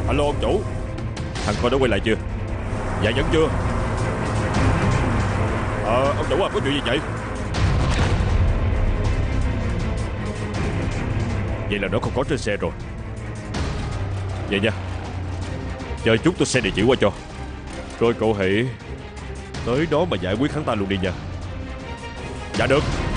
Alo ông chủ, thằng con đã quay lại chưa? Dạ vẫn chưa. Ông chủ có chuyện gì vậy? Vậy là nó không có trên xe rồi. Vậy nha, chờ chút tôi sẽ địa chỉ qua cho. Rồi cậu hãy tới đó mà giải quyết hắn ta luôn đi nha. Dạ được.